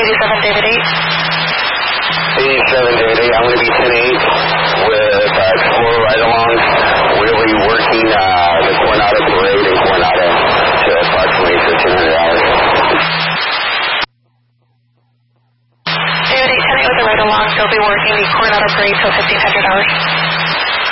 87 David 8. 87 David 8. I'm going to be 10-8 with Explorer ride-alongs. We'll be working the Coronado Parade in Coronado to approximately $1,500. David 8, 10-8 with the ride-alongs. They'll be working the Coronado Parade till $1,500.